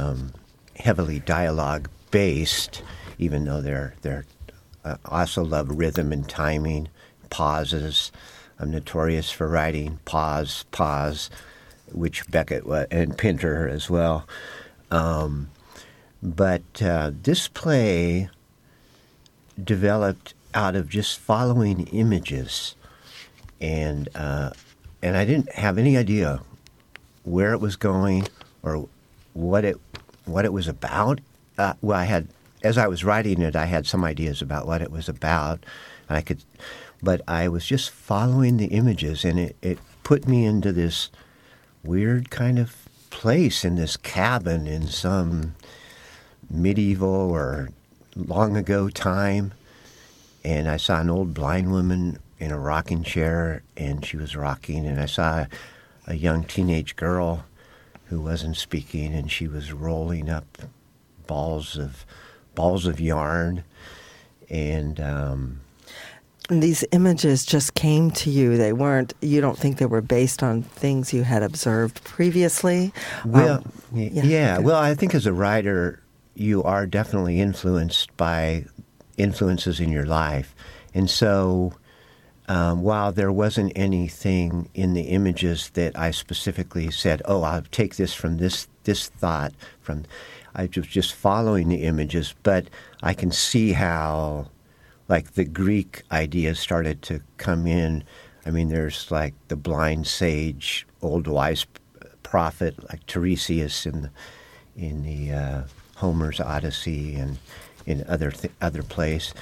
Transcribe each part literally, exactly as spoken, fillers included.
um, heavily dialogue based, even though they're they're uh, also love rhythm and timing, pauses. I'm notorious for writing pause, pause, which Beckett wa- and Pinter as well. Um, but uh, this play developed out of just following images, and uh, and I didn't have any idea where it was going or what it what it was about. Uh, well, I had as I was writing it, I had some ideas about what it was about, and I could, but I was just following the images, and it, it put me into this weird kind of place in this cabin in some medieval or long ago time. And I saw an old blind woman in a rocking chair, and she was rocking, and I saw a, a young teenage girl who wasn't speaking, and she was rolling up balls of balls of yarn, and um, And these images just came to you. They weren't, you don't think they were based on things you had observed previously? Well, Um, y- yeah, yeah. okay. Well, I think as a writer, you are definitely influenced by influences in your life. And so um, while there wasn't anything in the images that I specifically said, oh, I'll take this from this, this thought from, I was just following the images, but I can see how like the Greek ideas started to come in. I mean, there's like the blind sage, old wise prophet, like Tiresias in the, in the uh, Homer's Odyssey and in other th- other place.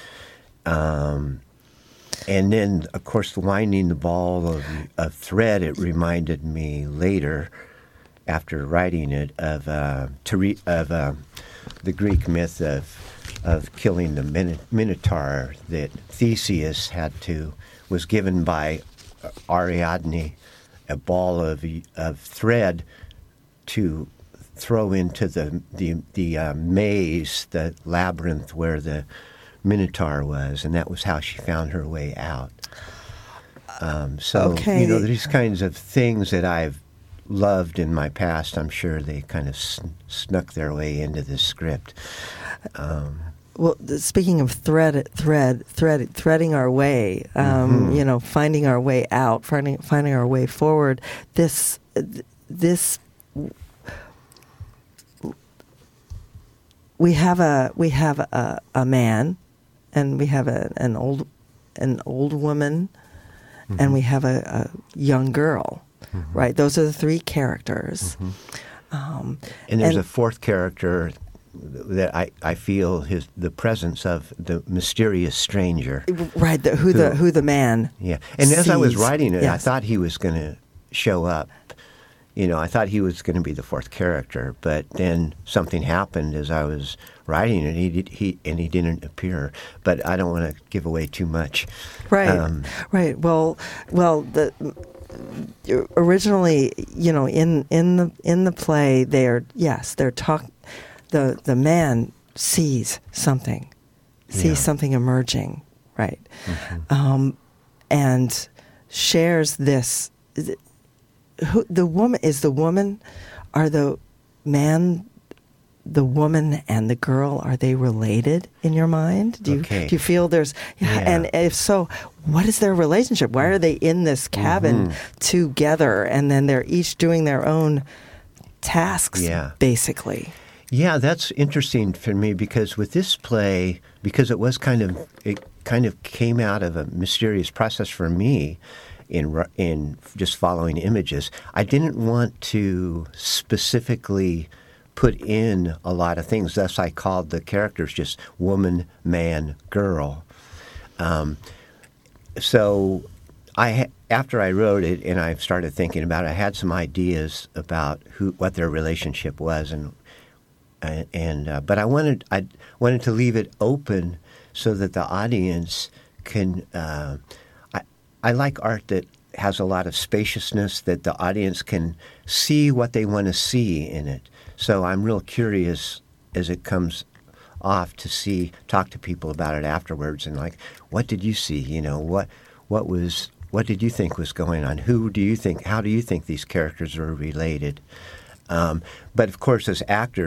Um, and then, of course, winding the ball of, of thread, it reminded me later, after writing it, of uh, Tire- of uh, the Greek myth of of killing the Min- Minotaur that Theseus had to was given by Ariadne a ball of of thread to throw into the the the uh, maze, the labyrinth where the Minotaur was, and that was how she found her way out. Um, so Okay. you know, these kinds of things that I've loved in my past, I'm sure they kind of sn- snuck their way into the script. Um, Well, th- speaking of thread, thread, thread, threading our way, um, Mhm. you know, finding our way out, finding finding our way forward. This, th- this, we have a we have a, a man, and we have a, an old an old woman, Mhm. and we have a, a young girl. Mhm. Right, those are the three characters. Mhm. Um, And there's and- a fourth character that I, I feel his the presence of the mysterious stranger. right, the, who the Who- who the man. Yeah, and as I was sees. writing it, I Yes. thought he was going to show up. You know, I thought he was going to be the fourth character, but then something happened as I was writing it. He did, he and he didn't appear. But I don't want to give away too much. Right, Um, right. Well, well, the originally, you know, in in the in the play, they're yes, they're talk. The the man sees something, sees Yeah. something emerging, right, Mhm. um, and shares this. Who the woman is? The woman, are the man, the woman, and the girl, are they related in your mind? Do you Okay. do you feel there's? Yeah. And if so, what is their relationship? Why are they in this cabin Mhm. together, and then they're each doing their own tasks, Yeah. basically? Yeah, that's interesting for me because with this play, because it was kind of it kind of came out of a mysterious process for me in ru- in just following images. I didn't want to specifically put in a lot of things. Thus, I called the characters just woman, man, girl. Um, so, I ha- after I wrote it and I started thinking about it, I had some ideas about who what their relationship was and. Uh, and uh, but I wanted I wanted to leave it open so that the audience can. Uh, I I like art that has a lot of spaciousness, that the audience can see what they want to see in it. So I'm real curious as it comes off to see talk to people about it afterwards and like, what did you see? You know, what what was what did you think was going on? Who do you think? How do you think these characters are related? Um, but of course, as actors.